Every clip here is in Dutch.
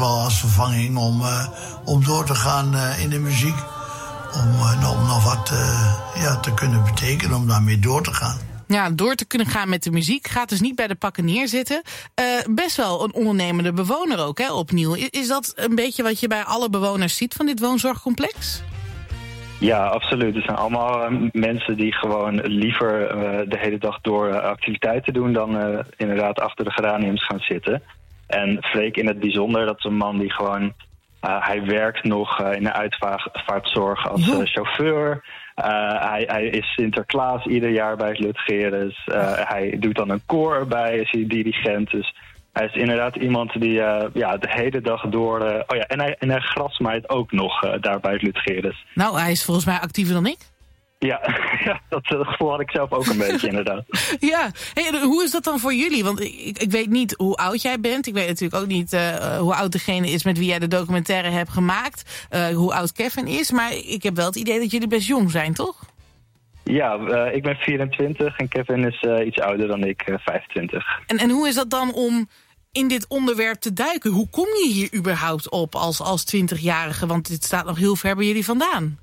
Wel als vervanging om door te gaan in de muziek. Om nog wat te kunnen betekenen, om daarmee door te gaan. Ja, door te kunnen gaan met de muziek. Gaat dus niet bij de pakken neerzitten. Best wel een ondernemende bewoner ook, hè, opnieuw. Is dat een beetje wat je bij alle bewoners ziet van dit woonzorgcomplex? Ja, absoluut. Er zijn allemaal mensen die gewoon liever de hele dag door activiteiten doen dan inderdaad achter de geraniums gaan zitten. En Freek in het bijzonder, dat is een man die gewoon... hij werkt nog in de uitvaartzorg als chauffeur. Hij is Sinterklaas ieder jaar bij het Ludgerus. Hij doet dan een koor erbij, is hij dirigent. Dus hij is inderdaad iemand die de hele dag door... En hij grasmaait ook nog daar bij het Ludgerus. Nou, hij is volgens mij actiever dan ik. Ja, dat gevoel had ik zelf ook een beetje, inderdaad. Ja, hey, hoe is dat dan voor jullie? Want ik weet niet hoe oud jij bent. Ik weet natuurlijk ook niet hoe oud degene is met wie jij de documentaire hebt gemaakt. Hoe oud Kevin is. Maar ik heb wel het idee dat jullie best jong zijn, toch? Ja, ik ben 24 en Kevin is iets ouder dan ik, 25. En hoe is dat dan om in dit onderwerp te duiken? Hoe kom je hier überhaupt op als 20-jarige? Want dit staat nog heel ver bij jullie vandaan.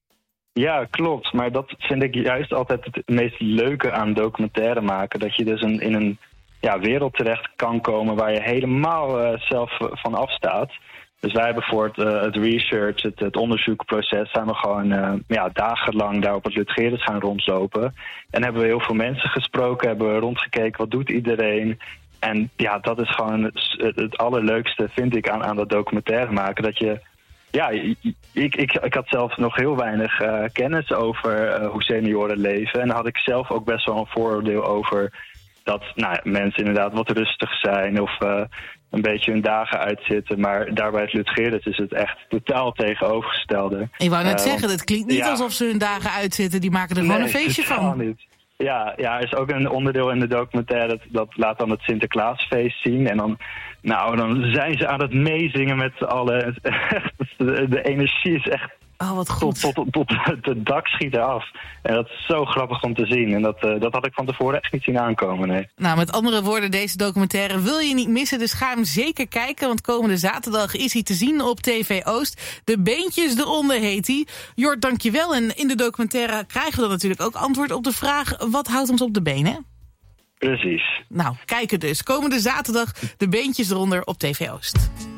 Ja, klopt. Maar dat vind ik juist altijd het meest leuke aan documentaire maken. Dat je dus in een wereld terecht kan komen waar je helemaal zelf van afstaat. Dus wij hebben voor het research, het onderzoekproces, zijn we gewoon dagenlang daar op het Ludgerus gaan rondlopen. En hebben we heel veel mensen gesproken, hebben we rondgekeken, wat doet iedereen. En ja, dat is gewoon het allerleukste, vind ik, aan dat documentaire maken. Dat je... Ja, ik had zelf nog heel weinig kennis over hoe senioren leven. En daar had ik zelf ook best wel een vooroordeel over dat mensen inderdaad wat rustig zijn of een beetje hun dagen uitzitten. Maar daarbij het Ludgerus is het echt totaal tegenovergestelde. Ik wou net zeggen, het klinkt niet alsof ze hun dagen uitzitten. Die maken er gewoon een feestje van. Niet. Ja, er is ook een onderdeel in de documentaire dat laat dan het Sinterklaasfeest zien. En dan zijn ze aan het meezingen met z'n allen. De energie is echt wat goed. Tot het dak schiet eraf. En dat is zo grappig om te zien. En dat had ik van tevoren echt niet zien aankomen, nee. Nou, met andere woorden, deze documentaire wil je niet missen. Dus ga hem zeker kijken, want komende zaterdag is hij te zien op TV Oost. De beentjes eronder heet hij. Jort, dankjewel. En in de documentaire krijgen we dan natuurlijk ook antwoord op de vraag: wat houdt ons op de benen? Precies. Nou, kijken dus. Komende zaterdag de beentjes eronder op TV Oost.